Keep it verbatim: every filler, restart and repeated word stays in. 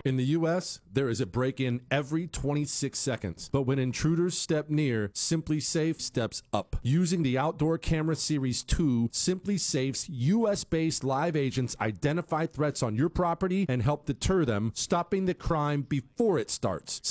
In the U S, there is a break-in every twenty-six seconds. But when intruders step near, SimpliSafe steps up. Using the Outdoor Camera Series two, SimpliSafe's U S-based live agents identify threats on your property and help deter them, stopping the crime before it starts.